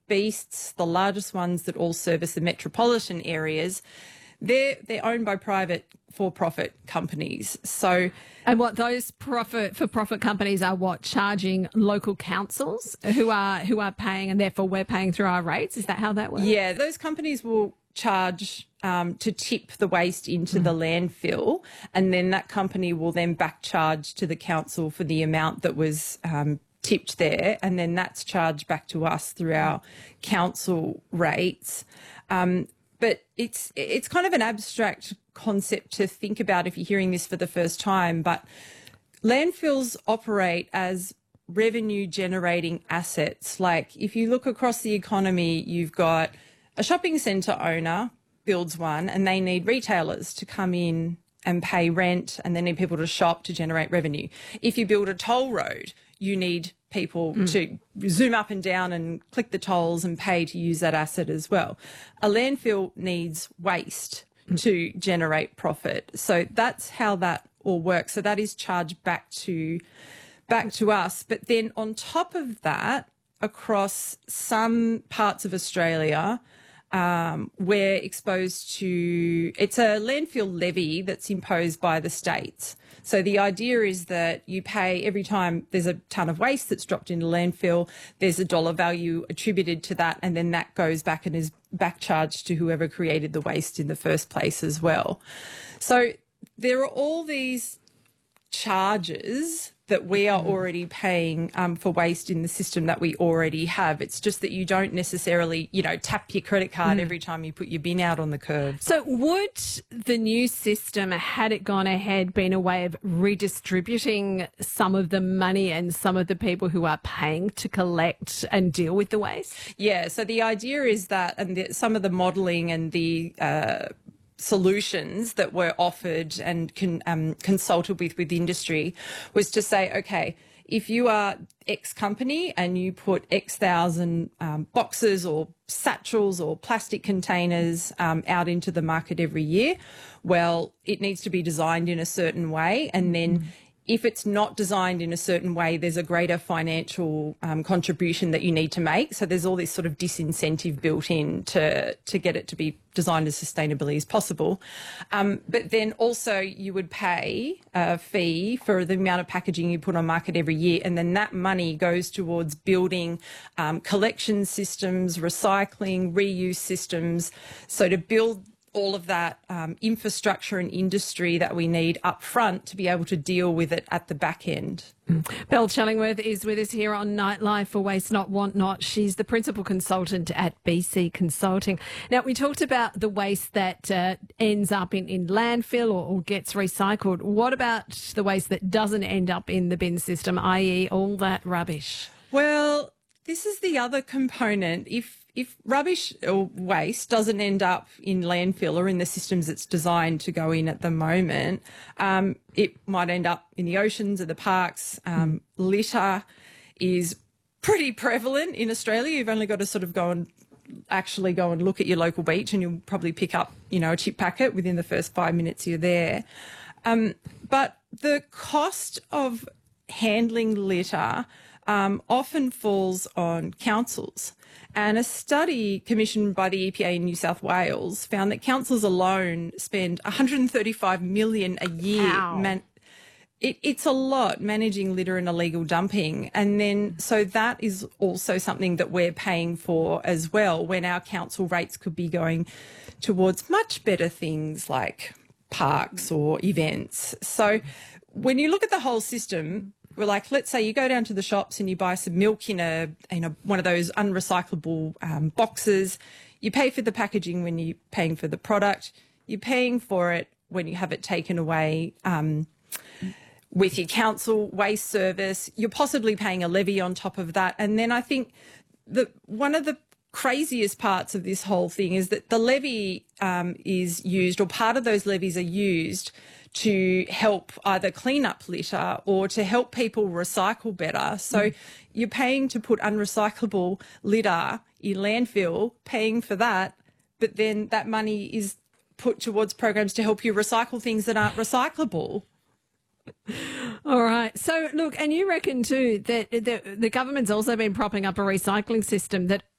beasts, the largest ones that all service the metropolitan areas, they're owned by private for-profit companies. So, and what those for-profit companies are charging local councils who are paying, and therefore we're paying through our rates. Is that how that works? Yeah, those companies will charge to tip the waste into the landfill, and then that company will then back charge to the council for the amount that was tipped there, and then that's charged back to us through our council rates. But it's kind of an abstract concept to think about if you're hearing this for the first time, but landfills operate as revenue generating assets. Like if you look across the economy, you've got a shopping centre owner builds one and they need retailers to come in and pay rent, and they need people to shop to generate revenue. If you build a toll road, you need people to zoom up and down and click the tolls and pay to use that asset as well. A landfill needs waste to generate profit. So that's how that all works. So that is charged back to us. But then on top of that, across some parts of Australia, we're exposed to, it's a landfill levy that's imposed by the states. So the idea is that you pay every time there's a ton of waste that's dropped into landfill, there's a dollar value attributed to that, and then that goes back and is back charged to whoever created the waste in the first place as well. So there are all these charges that we are already paying for waste in the system that we already have. It's just that you don't necessarily, tap your credit card every time you put your bin out on the curb. So would the new system, had it gone ahead, been a way of redistributing some of the money and some of the people who are paying to collect and deal with the waste? Yeah, so the idea is that, and some of the modelling and the solutions that were offered and consulted with industry was to say, okay, if you are X company and you put X thousand boxes or satchels or plastic containers out into the market every year, well, it needs to be designed in a certain way, and then if it's not designed in a certain way, there's a greater financial contribution that you need to make. So there's all this sort of disincentive built in to get it to be designed as sustainably as possible. But then also you would pay a fee for the amount of packaging you put on market every year, and then that money goes towards building collection systems, recycling, reuse systems. So to build all of that infrastructure and industry that we need up front to be able to deal with it at the back end. Belle Chellingworth is with us here on Nightlife for Waste Not Want Not. She's the principal consultant at BC Consulting. Now, we talked about the waste that ends up in landfill or gets recycled. What about the waste that doesn't end up in the bin system, i.e. all that rubbish? Well, this is the other component. If rubbish or waste doesn't end up in landfill or in the systems it's designed to go in at the moment, it might end up in the oceans or the parks. Litter is pretty prevalent in Australia. You've only got to sort of go and look at your local beach, and you'll probably pick up, a chip packet within the first 5 minutes you're there. But the cost of handling litter often falls on councils. And a study commissioned by the EPA in New South Wales found that councils alone spend $135 million a year. It's a lot managing litter and illegal dumping. And then, so that is also something that we're paying for as well, when our council rates could be going towards much better things like parks or events. So when you look at the whole system, we're like, let's say you go down to the shops and you buy some milk in one of those unrecyclable boxes. You pay for the packaging when you're paying for the product. You're paying for it when you have it taken away with your council waste service. You're possibly paying a levy on top of that. And then I think that one of the craziest parts of this whole thing is that the levy is used, or part of those levies are used to help either clean up litter or to help people recycle better. So you're paying to put unrecyclable litter in landfill, paying for that, but then that money is put towards programs to help you recycle things that aren't recyclable. All right. So, look, and you reckon too that the government's also been propping up a recycling system that